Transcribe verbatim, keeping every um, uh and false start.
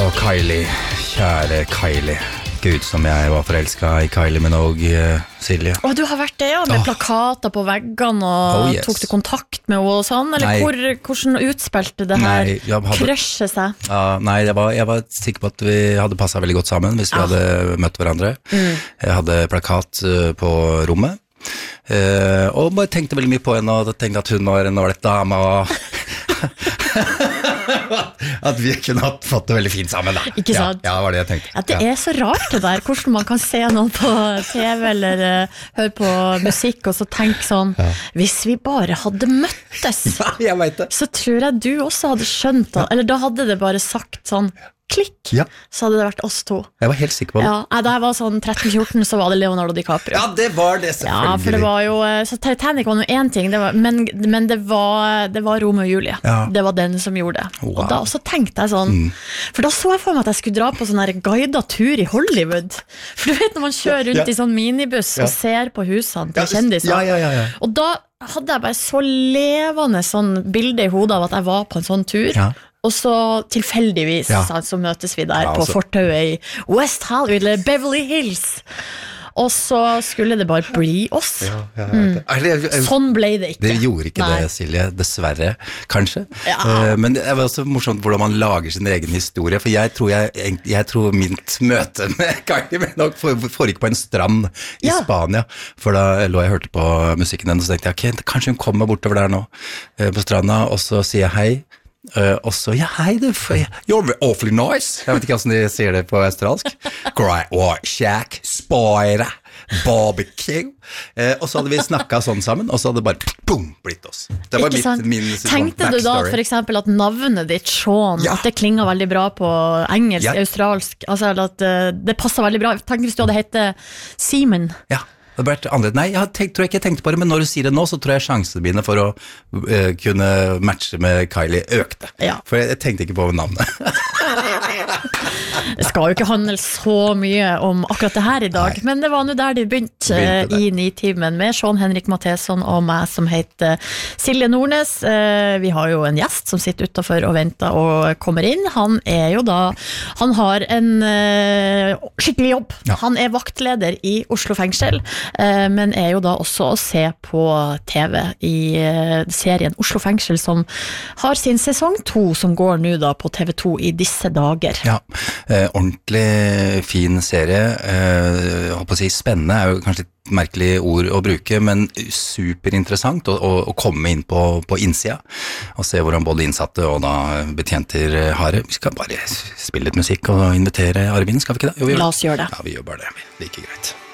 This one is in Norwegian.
Kylie, kjære Kylie. Gud som jeg var forelsket i Kylie Minogue, Silje. Og du har vært det, ja, med oh. plakater på veggene, og oh, yes. tok du kontakt med henne og sånn? Eller hvor, hvordan utspilte det her krasjet seg? Ja, nei, jeg var, jeg var sikker på at vi hadde passet veldig godt sammen hvis vi ah. hadde møtt hverandre. Mm. Jeg hadde plakat på rommet, uh, og bare tenkte veldig mye på henne, og tenkte at hun var en ålreit dame, og at vi kunne ha fått det veldig fint sammen da. Ikke sant? Ja, ja, var det jeg tenkte. Ja, det ja. er så rart det der, hvordan man kan se noen på T V eller uh, høre på musikk og så tenke sånn, ja. hvis vi bare hadde møttes, ja, jeg vet det. Så tror jeg du også hadde skjønt det, ja. eller da hadde det bare sagt sånn, klikk, ja. så hadde det vært oss to. Jeg var helt sikker på det. Ja, da jeg var sånn tretten fjorten, så var det Leonardo DiCaprio. Ja, det var det selvfølgelig. Ja, for det var jo, så Titanic var noe en ting, det var, men, men det var, det var Romeo og Julie. Ja. Det var den som gjorde det. Wow. Og da også tenkte jeg sånn, mm. for da så jeg for meg at jeg skulle dra på sånn her guidet tur i Hollywood. For du vet når man kjører rundt ja. i sånn minibuss ja. og ser på husene til ja, kjendiser. Ja, ja, ja, ja. Og da hadde jeg bare så levende sånn bilde i hodet av at jeg var på en sånn tur. Ja. Og så tilfeldigvis ja. så møtes vi der ja, på fortauet i West Hollywood, eller Beverly Hills. Og så skulle det bare bli oss. Ja, ja, mm. det, sånn ble det ikke. Det gjorde ikke Nei. det, Silje, dessverre, kanskje. Ja. Uh, men det var også morsomt hvordan man lager sin egen historie, for jeg tror, jeg, jeg tror mitt møte med Kylie Minogue foregikk på en strand i ja. Spania, for da lå jeg og hørte på musikken hennes, og så tenkte jeg, ok, kanskje hun kommer bortover der nå, uh, på stranda, og så sier jeg hei, Uh, og så, ja, hei du, you're awfully nice. Jeg vet ikke hvordan de sier det på australsk. Great white shack, spider, barbecue. Uh, og så hadde vi snakket sånn sammen, og så hadde det bare, boom, blitt oss. Det var mitt, min sånn Tenkte du da for eksempel at navnet ditt, Sean, ja. at det klinger veldig bra på engelsk, ja. australsk, altså at uh, det passer veldig bra. Tenk hvis du hadde hette Seaman. Ja. Det ble andre. Nei, jeg tenkt, tror ikke jeg tenkte på det, men når du sier det nå, så tror jeg sjansene mine for å uh, kunne matche med Kylie økte. Ja. For jeg, jeg tenkte ikke på navnet. Det skal jo ikke handle så mye om akkurat det her i dag, Nei. men det var nå der de begynte, begynte i Nitimen med Sean Henrik Matheson og meg som heter Silje Nordnes. Uh, vi har jo en gjest som sitter utenfor og venter og kommer inn. Han er jo da, han har en uh, skikkelig jobb. Ja. Han er vaktleder i Oslo fengsel. Men er jo da også å se på T V i serien Oslo Fengsel, som har sin sesong to, som går nå da på T V to i disse dager. Ja, eh, ordentlig fin serie. Eh, jeg håper å si spennende er jo kanskje et merkelig ord å bruke, men superinteressant å, å, å komme inn på, på innsida og se hvordan både innsatte og da betjenter har det. Vi skal bare spille litt musikk og invitere Arvin, skal vi ikke det? Jo, vi La oss gjøre det. Ja, vi gjør bare det. Like greit.